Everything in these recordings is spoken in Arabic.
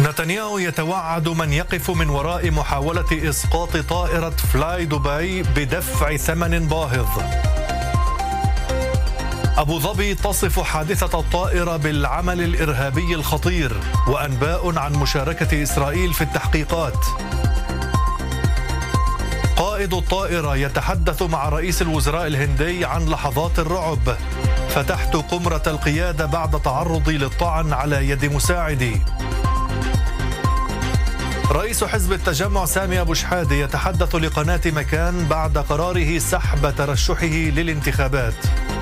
نتنياهو يتوعد من يقف من وراء محاولة إسقاط طائرة فلاي دبي بدفع ثمن باهظ. أبو ظبي تصف حادثة الطائرة بالعمل الإرهابي الخطير، وأنباء عن مشاركة إسرائيل في التحقيقات. قائد الطائرة يتحدث مع رئيس الوزراء الهندي عن لحظات الرعب. فتحت قمرة القيادة بعد تعرضي للطعن على يد مساعدي. رئيس حزب التجمع سامي أبو شحادة يتحدث لقناة مكان بعد قراره سحب ترشحه للانتخابات.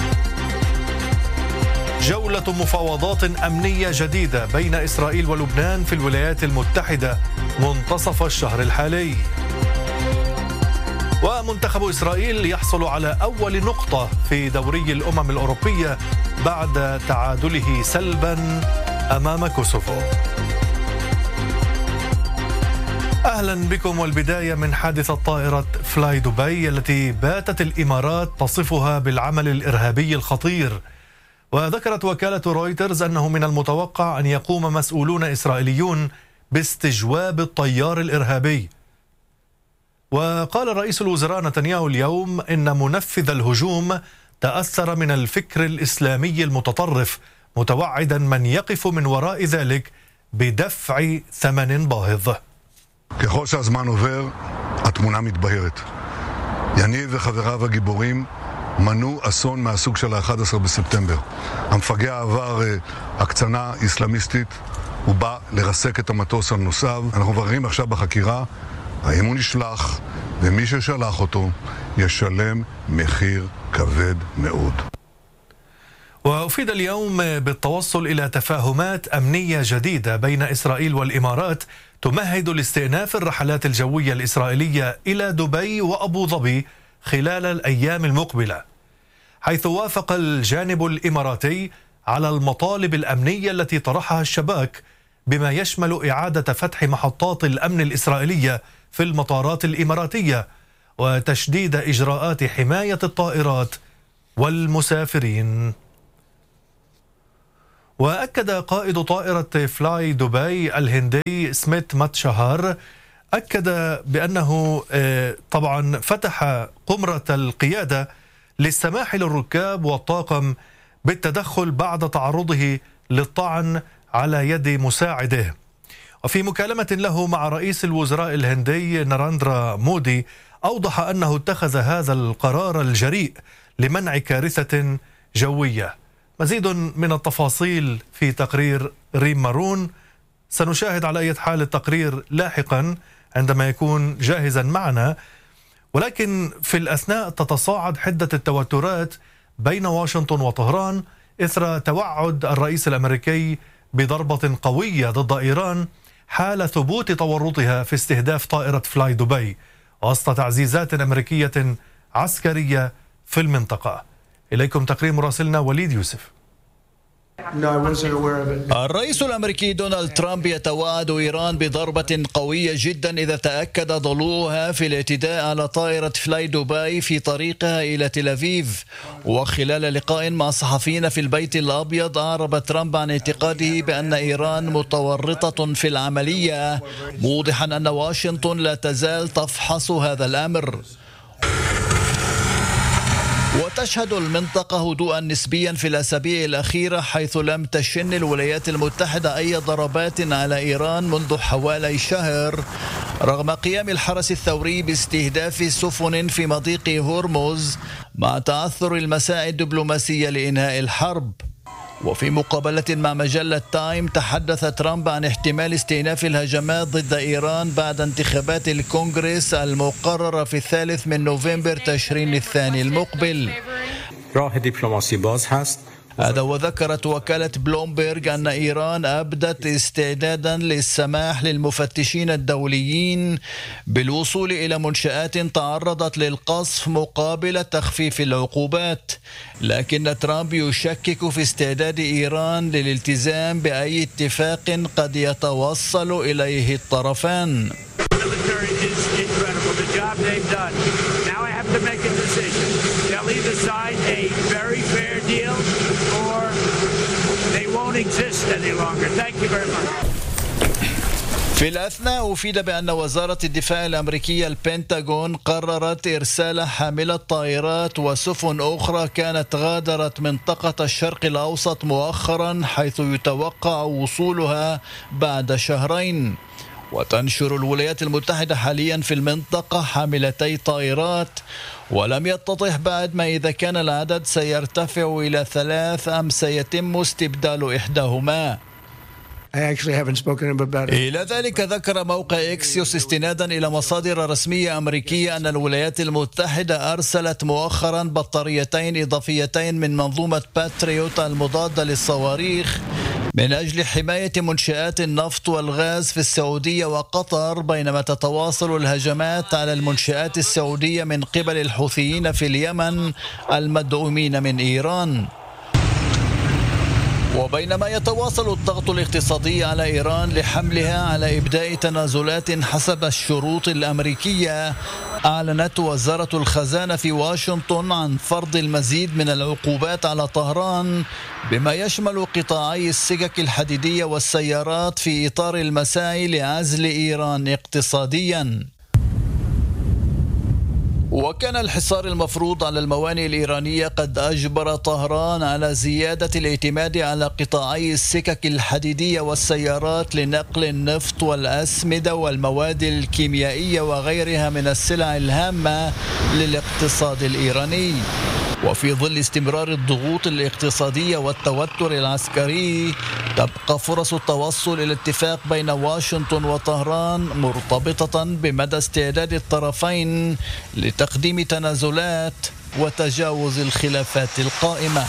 جولة مفاوضات أمنية جديدة بين إسرائيل ولبنان في الولايات المتحدة منتصف الشهر الحالي. ومنتخب إسرائيل يحصل على أول نقطة في دوري الأمم الأوروبية بعد تعادله سلبا أمام كوسوفو. أهلا بكم، والبداية من حادثة طائرة فلاي دبي التي باتت الإمارات تصفها بالعمل الإرهابي الخطير. وذكرت وكالة رويترز أنه من المتوقع أن يقوم مسؤولون إسرائيليون باستجواب الطيار الإرهابي. وقال رئيس الوزراء نتنياهو اليوم إن منفذ الهجوم تأثر من الفكر الإسلامي المتطرف، متوعدا من يقف من وراء ذلك بدفع ثمن باهظ. ככל שהזמן עובר, התמונה מתבהרת. יניב וחבריו הגיבורים מנעו אסון מהסוג של ה-11 בספטמבר. המפגע עבר הקצנה איסלאמיסטית, הוא בא לרסק את המטוס על נוסעיו. אנחנו מבררים עכשיו בחקירה האם הוא נשלח, ומי ששלח אותו ישלם מחיר כבד מאוד. وأفيد اليوم بالتوصل إلى تفاهمات أمنية جديدة بين إسرائيل والإمارات تمهد لاستئناف الرحلات الجوية الإسرائيلية إلى دبي وأبو ظبي خلال الأيام المقبلة، حيث وافق الجانب الإماراتي على المطالب الأمنية التي طرحها الشباك، بما يشمل إعادة فتح محطات الأمن الإسرائيلية في المطارات الإماراتية وتشديد إجراءات حماية الطائرات والمسافرين. وأكد قائد طائرة فلاي دبي الهندي سميت ماتشهار بأنه طبعا فتح قمرة القيادة للسماح للركاب والطاقم بالتدخل بعد تعرضه للطعن على يد مساعده. وفي مكالمة له مع رئيس الوزراء الهندي ناراندرا مودي أوضح أنه اتخذ هذا القرار الجريء لمنع كارثة جوية. مزيد من التفاصيل في تقرير ريم مارون. سنشاهد على أي حال التقرير لاحقا عندما يكون جاهزا معنا. ولكن في الأثناء تتصاعد حدة التوترات بين واشنطن وطهران إثر توعد الرئيس الأمريكي بضربة قوية ضد إيران حال ثبوت تورطها في استهداف طائرة فلاي دبي، وسط تعزيزات أمريكية عسكرية في المنطقة. إليكم تقرير مراسلنا وليد يوسف. الرئيس الأمريكي دونالد ترامب يتوعد إيران بضربة قوية جدا إذا تأكد ضلوعها في الاعتداء على طائرة فلاي دبي في طريقها إلى تل أبيب. وخلال لقاء مع صحفيين في البيت الأبيض أعرب ترامب عن اعتقاده بأن إيران متورطة في العملية، موضحا أن واشنطن لا تزال تفحص هذا الأمر. وتشهد المنطقة هدوءا نسبيا في الأسابيع الأخيرة، حيث لم تشن الولايات المتحدة أي ضربات على إيران منذ حوالي شهر، رغم قيام الحرس الثوري باستهداف سفن في مضيق هرمز مع تعثر المساعي الدبلوماسية لإنهاء الحرب. وفي مقابلة مع مجلة تايم تحدث ترامب عن احتمال استئناف الهجمات ضد إيران بعد انتخابات الكونغرس المقررة في 3 نوفمبر تشرين الثاني المقبل. راه دیپلماسی باز هست. هذا وذكرت وكالة بلومبرغ أن إيران أبدت استعدادا للسماح للمفتشين الدوليين بالوصول إلى منشآت تعرضت للقصف مقابل تخفيف العقوبات، لكن ترامب يشكك في استعداد إيران للالتزام بأي اتفاق قد يتوصل إليه الطرفان. في الأثناء أفيد بأن وزارة الدفاع الأمريكية البنتاغون قررت إرسال حاملة طائرات وسفن أخرى كانت غادرت منطقة الشرق الأوسط مؤخرا، حيث يتوقع وصولها بعد شهرين. وتنشر الولايات المتحدة حاليا في المنطقة حاملتي طائرات، ولم يتضح بعد ما إذا كان العدد سيرتفع إلى 3 أم سيتم استبدال إحداهما. إلى ذلك ذكر موقع إكسيوس استنادا إلى مصادر رسمية أمريكية أن الولايات المتحدة أرسلت مؤخرا بطاريتين إضافيتين من منظومة باتريوت المضادة للصواريخ من أجل حماية منشآت النفط والغاز في السعودية وقطر، بينما تتواصل الهجمات على المنشآت السعودية من قبل الحوثيين في اليمن المدعومين من إيران. وبينما يتواصل الضغط الاقتصادي على إيران لحملها على إبداء تنازلات حسب الشروط الأمريكية، أعلنت وزارة الخزانة في واشنطن عن فرض المزيد من العقوبات على طهران بما يشمل قطاعي السكك الحديدية والسيارات في إطار المساعي لعزل إيران اقتصاديا. وكان الحصار المفروض على الموانئ الإيرانية قد أجبر طهران على زيادة الاعتماد على قطاعي السكك الحديدية والسيارات لنقل النفط والأسمدة والمواد الكيميائية وغيرها من السلع الهامة للاقتصاد الإيراني. وفي ظل استمرار الضغوط الاقتصادية والتوتر العسكري، تبقى فرص التوصل إلى اتفاق بين واشنطن وطهران مرتبطة بمدى استعداد الطرفين لتقديم تنازلات وتجاوز الخلافات القائمة.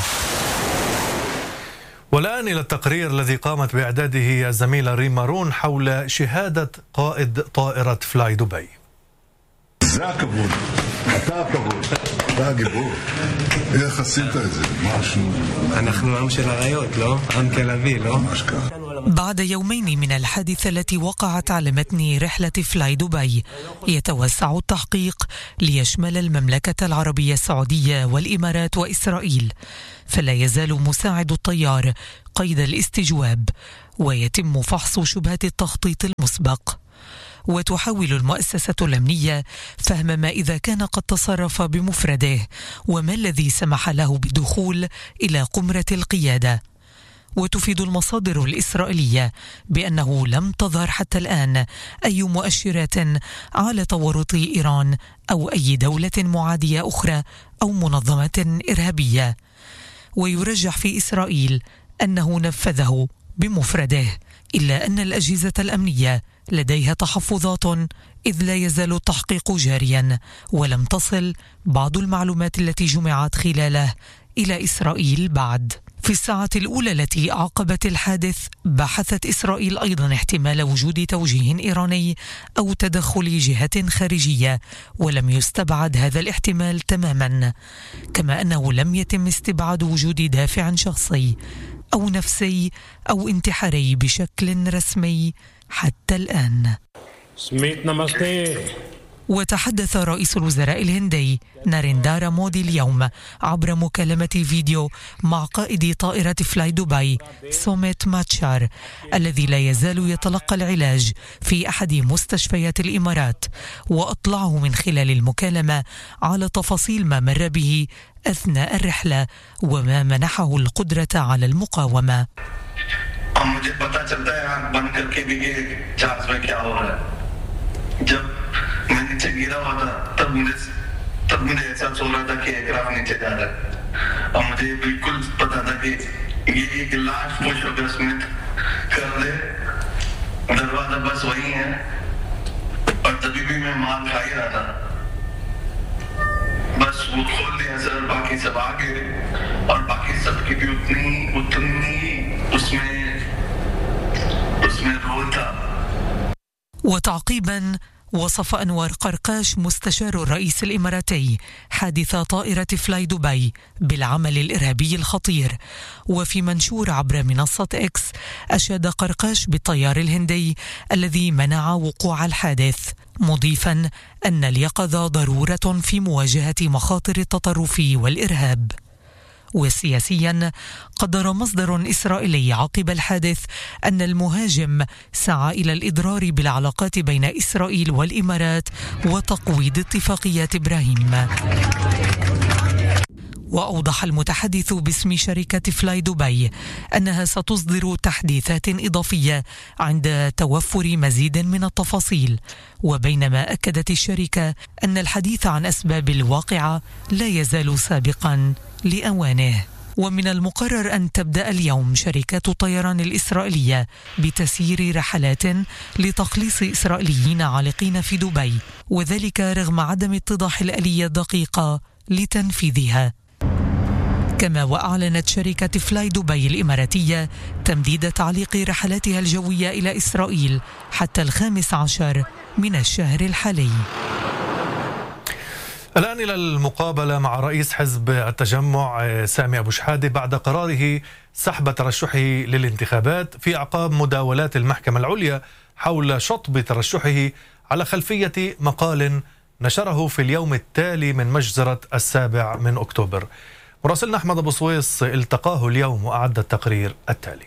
والآن إلى التقرير الذي قامت بإعداده الزميلة ريم مارون حول شهادة قائد طائرة فلاي دبي. זה הכבוד, אתה הכבוד, אתה הגיבור. איך עשית את זה? משהו. אנחנו עם של הריות, לא? עם תל אביב, לא? ממש ככה. بعد يومين من الحادثة التي وقعت على متن رحلة فلاي دبي، يتوسع التحقيق ليشمل المملكة العربية السعودية والإمارات وإسرائيل، فلا يزال مساعد الطيار قيد الاستجواب، ويتم فحص شبهة التخطيط المسبق. وتحاول المؤسسة الأمنية فهم ما إذا كان قد تصرف بمفرده وما الذي سمح له بالدخول إلى قمرة القيادة. وتفيد المصادر الإسرائيلية بأنه لم تظهر حتى الآن أي مؤشرات على تورط إيران أو أي دولة معادية أخرى أو منظمة إرهابية. ويرجح في إسرائيل أنه نفذه بمفرده، إلا أن الأجهزة الأمنية لديها تحفظات إذ لا يزال التحقيق جاريا، ولم تصل بعض المعلومات التي جمعت خلاله إلى إسرائيل بعد. في الساعة الأولى التي أعقبت الحادث بحثت إسرائيل أيضا احتمال وجود توجيه إيراني أو تدخل جهة خارجية، ولم يستبعد هذا الاحتمال تماما، كما أنه لم يتم استبعاد وجود دافع شخصي أو نفسي أو انتحاري بشكل رسمي حتى الآن. وتحدث رئيس الوزراء الهندي ناريندارا مودي اليوم عبر مكالمة فيديو مع قائد طائرة فلاي دبي سوميت ماتشار، الذي لا يزال يتلقى العلاج في أحد مستشفيات الإمارات، وأطلعه من خلال المكالمة على تفاصيل ما مر به أثناء الرحلة وما منحه القدرة على المقاومة. मैं नीचे गिरा हुआ था तब मुझे एहसास हो रहा था कि एयरक्राफ्ट नीचे जा रहा है और मुझे बिल्कुल पता था कि ये एक लास्ट पुश अगर स्मिथ कर दे दरवाजा बस वही है, और तभी भी मैं मार खा ही रहा था। बस वो खोल दिया सर, बाकी सब आ गए और बाकी सब की भी उतनी उसमें रोल था। وتعقيبا وصف أنور قرقاش مستشار الرئيس الإماراتي حادث طائرة فلاي دبي بالعمل الإرهابي الخطير. وفي منشور عبر منصة إكس أشاد قرقاش بالطيار الهندي الذي منع وقوع الحادث، مضيفا أن اليقظة ضرورة في مواجهة مخاطر التطرف والإرهاب. وسياسيا قدر مصدر إسرائيلي عقب الحادث أن المهاجم سعى إلى الإضرار بالعلاقات بين إسرائيل والإمارات وتقويض اتفاقية إبراهيم. وأوضح المتحدث باسم شركة فلاي دبي أنها ستصدر تحديثات إضافية عند توفر مزيد من التفاصيل، وبينما أكدت الشركة أن الحديث عن أسباب الواقعة لا يزال سابقا لأوانه. ومن المقرر أن تبدأ اليوم شركات الطيران الإسرائيلية بتسيير رحلات لتخليص إسرائيليين عالقين في دبي، وذلك رغم عدم اتضاح الآلية الدقيقة لتنفيذها. كما وأعلنت شركة فلاي دبي الإماراتية تمديد تعليق رحلاتها الجوية إلى إسرائيل حتى 15 من الشهر الحالي. الآن إلى المقابلة مع رئيس حزب التجمع سامي أبو شحادة بعد قراره سحب ترشحه للانتخابات في أعقاب مداولات المحكمة العليا حول شطب ترشحه على خلفية مقال نشره في اليوم التالي من مجزرة 7 أكتوبر. مراسلنا أحمد أبو سويس التقاه اليوم وأعد التقرير التالي.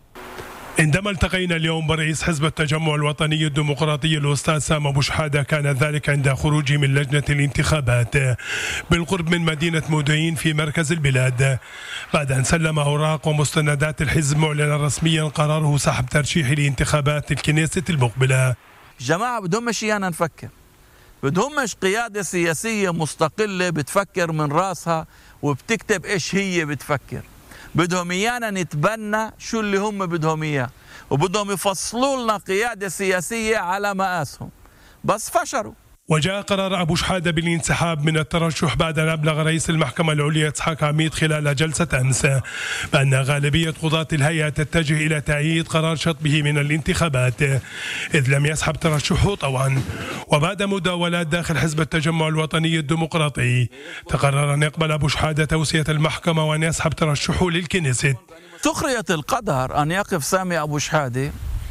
عندما التقينا اليوم برئيس حزب التجمع الوطني الديمقراطي الأستاذ سامي أبو شحادة كان ذلك عند خروجه من لجنة الانتخابات بالقرب من مدينة مودعين في مركز البلاد، بعد أن سلم أوراق ومستندات الحزب معلنا رسميا قراره سحب ترشيحه لانتخابات الكنيسة المقبلة. جماعة بدهمش إيانا نفكر، بدهمش قيادة سياسية مستقلة بتفكر من راسها وبتكتب إيش هي بتفكر، بدهم إيانا نتبنى شو اللي هم بدهم إياه، وبدهم يفصلوا لنا قيادة سياسية على مقاسهم، بس فشلوا. وجاء قرار أبو شحادة بالانسحاب من الترشح بعد أن أبلغ رئيس المحكمة العليا إسحاق عميد خلال جلسة أمس بأن غالبية قضاة الهيئة تتجه إلى تأييد قرار شطبه من الانتخابات إذ لم يسحب ترشحه طوعا. وبعد مداولات داخل حزب التجمع الوطني الديمقراطي تقرر أن يقبل أبو شحادة توصية المحكمة وأن يسحب ترشحه للكنيست. سخرية القدر أن يقف سامي أبو شحادة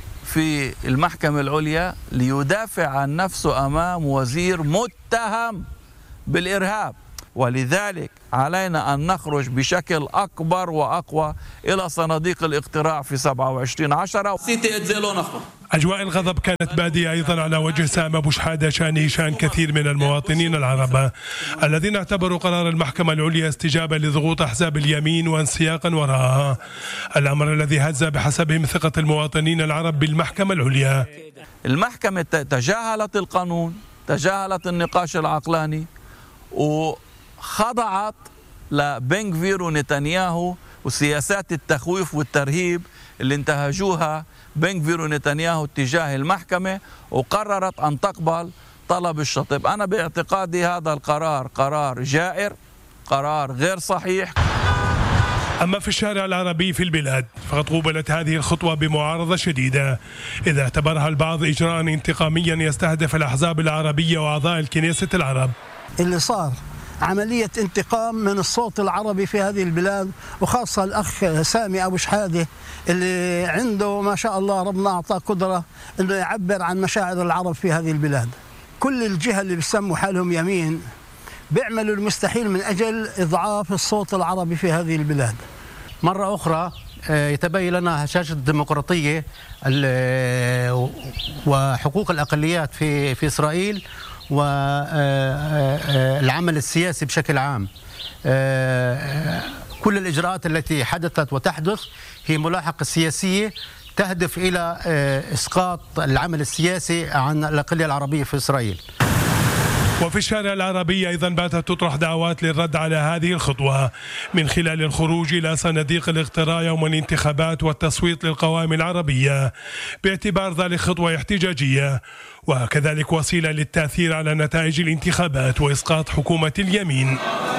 في المحكمة العليا ليدافع عن نفسه أمام وزير متهم بالإرهاب، ولذلك علينا أن نخرج بشكل أكبر وأقوى إلى صناديق الاقتراع في 27/10. أجواء الغضب كانت بادية أيضا على وجه سامي أبو شحادة شان كثير من المواطنين العرب الذين اعتبروا قرار المحكمة العليا استجابة لضغوط أحزاب اليمين وانسياقا وراءها، الأمر الذي هز بحسبهم ثقة المواطنين العرب بالمحكمة العليا. المحكمة تجاهلت القانون، تجاهلت النقاش العقلاني، وخضعت لبن غفير ونتنياهو وسياسات التخويف والترهيب اللي انتهجوها بن غفير ونتنياهو تجاه المحكمة، وقررت أن تقبل طلب الشطب. أنا باعتقادي هذا القرار قرار جائر، قرار غير صحيح. أما في الشارع العربي في البلاد فقد قوبلت هذه الخطوة بمعارضة شديدة، إذا اعتبرها البعض إجراء انتقاميا يستهدف الأحزاب العربية وأعضاء الكنيسة العرب. اللي صار عملية انتقام من الصوت العربي في هذه البلاد، وخاصة الأخ سامي أبو شحادة اللي عنده ما شاء الله ربنا أعطاه قدرة أنه يعبر عن مشاعر العرب في هذه البلاد. كل الجهة اللي بيسموا حالهم يمين بيعملوا المستحيل من أجل إضعاف الصوت العربي في هذه البلاد. مرة أخرى يتبين لنا هشاشة الديمقراطية وحقوق الأقليات في إسرائيل والعمل السياسي بشكل عام. كل الإجراءات التي حدثت وتحدث هي ملاحقة سياسية تهدف إلى إسقاط العمل السياسي عن الأقلية العربية في إسرائيل. وفي الشارع العربي أيضا باتت تطرح دعوات للرد على هذه الخطوة من خلال الخروج إلى صناديق الاقتراع يوم الانتخابات والتصويت للقوائم العربية، باعتبار ذلك خطوة احتجاجية وكذلك وسيلة للتأثير على نتائج الانتخابات وإسقاط حكومة اليمين.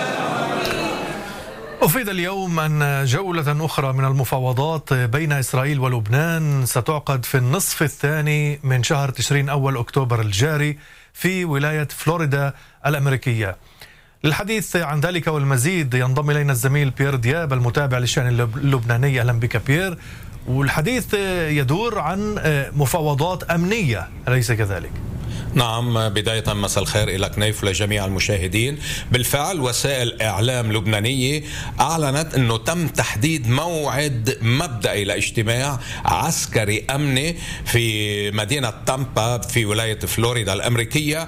أفيد اليوم أن جولة أخرى من المفاوضات بين إسرائيل ولبنان ستعقد في النصف الثاني من شهر تشرين أول أكتوبر الجاري في ولاية فلوريدا الأمريكية. للحديث عن ذلك والمزيد ينضم إلينا الزميل بيير دياب المتابع للشأن اللبناني. أهلا بك بيير. والحديث يدور عن مفاوضات أمنية أليس كذلك؟ نعم، بداية مساء الخير لك نيف ولجميع المشاهدين. بالفعل وسائل إعلام لبنانية أعلنت أنه تم تحديد موعد مبدئي لاجتماع عسكري أمني في مدينة تامبا في ولاية فلوريدا الأمريكية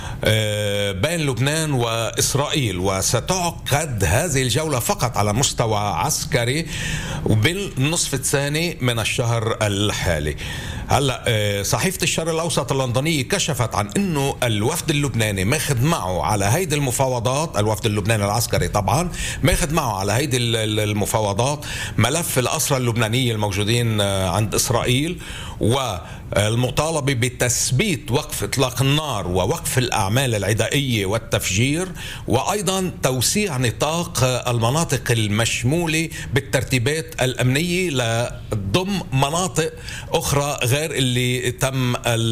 بين لبنان وإسرائيل، وستعقد هذه الجولة فقط على مستوى عسكري بالنصف الثاني من الشهر الحالي. هلا صحيفة الشرق الأوسط اللندنية كشفت عن أنه الوفد اللبناني ماخذ معه على هيدي المفاوضات، الوفد اللبناني العسكري طبعا ماخذ معه على هيدي المفاوضات ملف الأسرى اللبنانية الموجودين عند إسرائيل، والمطالبة بتثبيت وقف إطلاق النار ووقف الأعمال العدائية والتفجير، وأيضا توسيع نطاق المناطق المشمولة بالترتيبات الأمنية لضم مناطق أخرى غير اللي تم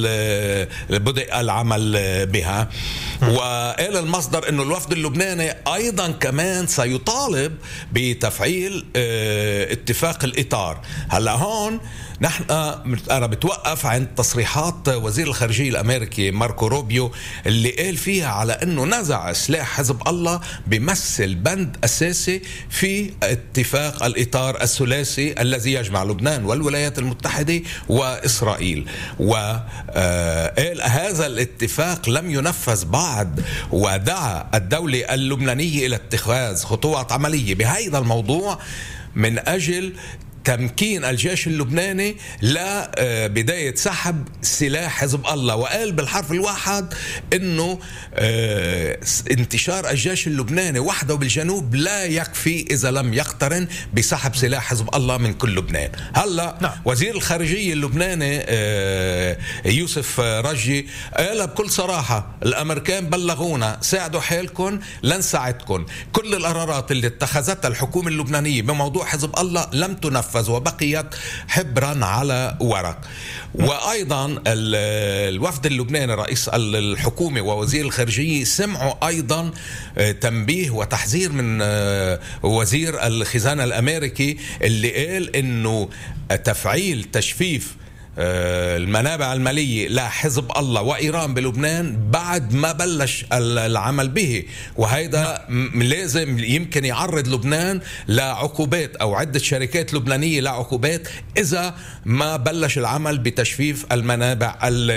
بدء العمل بها. وقال المصدر أنه الوفد اللبناني أيضا كمان سيطالب بتفعيل اتفاق الإطار. هلا هون أنا بتوقف عند تصريحات وزير الخارجية الأمريكي ماركو روبيو اللي قال فيها على أنه نزع سلاح حزب الله بيمثل بند أساسي في اتفاق الإطار الثلاثي الذي يجمع لبنان والولايات المتحدة وإسرائيل. وقال هذا الاتفاق لم ينفذ بعد، ودعا الدولة اللبنانية إلى اتخاذ خطوات عملية بهذا الموضوع من أجل تمكين الجيش اللبناني لبداية سحب سلاح حزب الله. وقال بالحرف الواحد انه انتشار الجيش اللبناني وحده بالجنوب لا يكفي اذا لم يقترن بسحب سلاح حزب الله من كل لبنان. هلا وزير الخارجية اللبناني يوسف رجي قال بكل صراحة الامريكان بلغونا ساعدوا حالكم لنساعدكم، كل القرارات اللي اتخذتها الحكومة اللبنانية بموضوع حزب الله لم تنفذ وبقيت حبرا على ورق. وأيضا الوفد اللبناني رئيس الحكومة ووزير الخارجية سمعوا أيضا تنبيه وتحذير من وزير الخزانة الأمريكي اللي قال إنه تفعيل تجفيف المنابع المالية لحزب الله وإيران بلبنان بعد ما بلش العمل به، وهيدا لازم يمكن يعرض لبنان لعقوبات أو عدة شركات لبنانية لعقوبات إذا ما بلش العمل بتجفيف المنابع